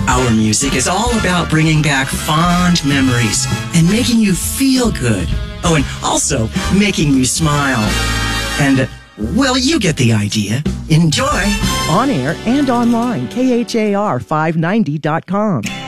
Our music is all about bringing back fond memories and making you feel good. Oh, and also making you smile. And, well, you get the idea. Enjoy. On air and online, KHAR590.com.